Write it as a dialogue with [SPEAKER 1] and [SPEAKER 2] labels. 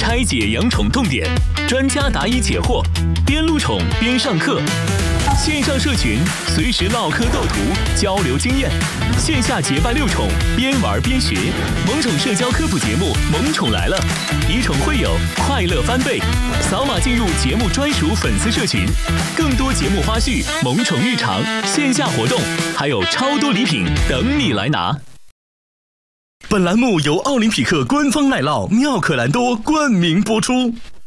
[SPEAKER 1] 拆解养宠痛点，专家答疑解惑，边录宠边上课。线上社群随时唠嗑斗图，交流经验；线下结伴遛宠，边玩边学。萌宠社交科普节目《萌宠来了》，以宠会友，快乐翻倍。扫码进入节目专属粉丝社群，更多节目花絮、萌宠日常、线下活动，还有超多礼品等你来拿。本栏目由奥林匹克官方奶酪妙可蓝多冠名播出。